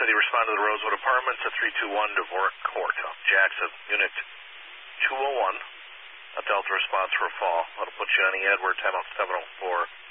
City, respond to the Rosewood Apartments at 321 Dvorak Court. Jackson, Unit 201, a Delta response for a fall. That'll put you on the Edward, time out 704.